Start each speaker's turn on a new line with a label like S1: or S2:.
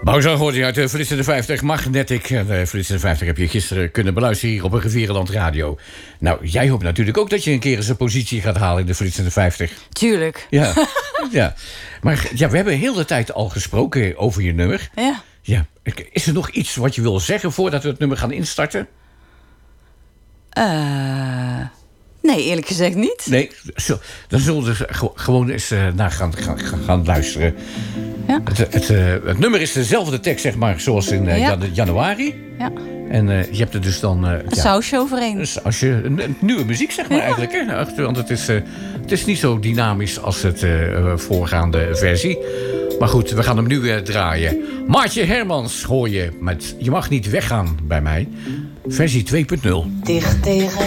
S1: Zo hoorde je uit de Flitser de 50 Magnetic. De Flitser de 50 heb je gisteren kunnen beluisteren hier op een Rivierenland Radio. Nou, jij hoopt natuurlijk ook dat je een keer eens een positie gaat halen in de Flitser de 50.
S2: Tuurlijk.
S1: Ja, ja. Maar ja, we hebben heel de tijd al gesproken over je nummer.
S2: Ja.
S1: Ja. Is er nog iets wat je wil zeggen voordat we het nummer gaan instarten?
S2: Nee, eerlijk gezegd niet.
S1: Nee, dan zullen we gewoon eens naar gaan luisteren.
S2: Ja.
S1: Het nummer is dezelfde tekst, zeg maar, zoals in januari.
S2: Ja.
S1: En je hebt er dus dan...
S2: Een sausje overheen.
S1: Dus als je een nieuwe muziek, zeg maar, eigenlijk. Hè? Want het is niet zo dynamisch als het voorgaande versie. Maar goed, we gaan hem nu draaien. Maartje Hermans hoor je met Je mag niet weggaan bij mij. Versie 2.0.
S3: Dicht tegen